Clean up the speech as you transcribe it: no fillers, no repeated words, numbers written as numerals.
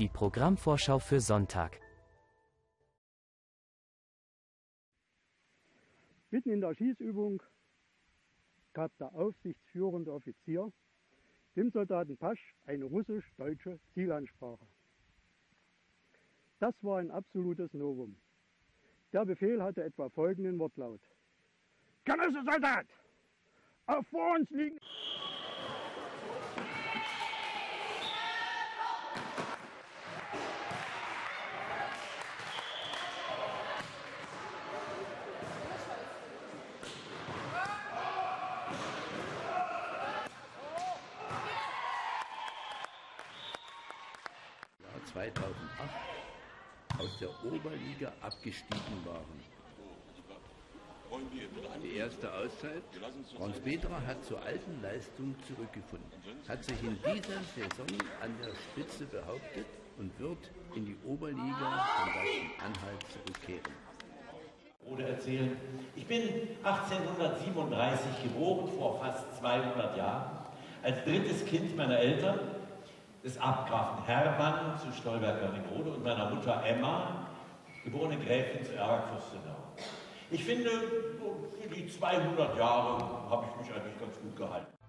Die Programmvorschau für Sonntag. Mitten in der Schießübung gab der aufsichtsführende Offizier dem Soldaten Pasch eine russisch-deutsche Zielansprache. Das war ein absolutes Novum. Der Befehl hatte etwa folgenden Wortlaut: Genosse Soldat, auf vor uns liegen... Jahr 2008 aus der Oberliga abgestiegen waren. Die erste Auszeit. Brauns-Petra hat zur alten Leistung zurückgefunden, hat sich in dieser Saison an der Spitze behauptet und wird in die Oberliga von Sachsen-Anhalt zurückkehren. Oder erzählen, ich bin 1837 geboren, vor fast 200 Jahren, als drittes Kind meiner Eltern, des Abgrafen Hermann zu Stolberg-Wernigerode und meiner Mutter Emma, geborene Gräfin zu Erg-Fürstenau. Ich finde, für die 200 Jahre habe ich mich eigentlich ganz gut gehalten.